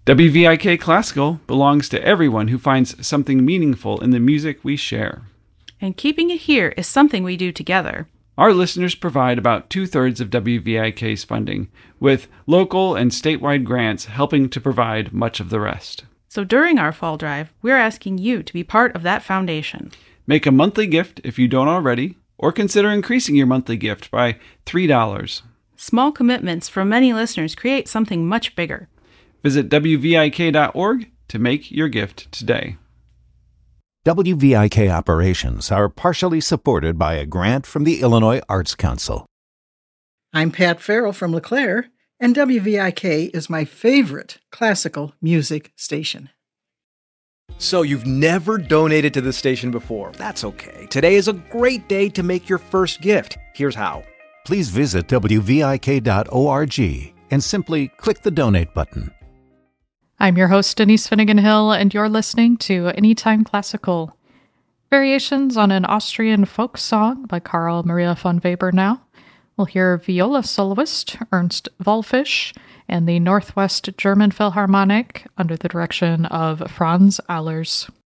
WVIK Classical belongs to everyone who finds something meaningful in the music we share. And keeping it here is something we do together. Our listeners provide about 2/3 of WVIK's funding, with local and statewide grants helping to provide much of the rest. So during our fall drive, we're asking you to be part of that foundation. Make a monthly gift if you don't already, or consider increasing your monthly gift by $3. Small commitments from many listeners create something much bigger. Visit WVIK.org to make your gift today. WVIK operations are partially supported by a grant from the Illinois Arts Council. I'm Pat Farrell from LeClaire, and WVIK is my favorite classical music station. So you've never donated to the station before. That's okay. Today is a great day to make your first gift. Here's how. Please visit WVIK.org and simply click the donate button. I'm your host, Denise Finnegan Hill, and you're listening to Anytime Classical. Variations on an Austrian folk song by Carl Maria von Weber now. We'll hear viola soloist Ernst Wallfisch and the Northwest German Philharmonic under the direction of Franz Ahlers.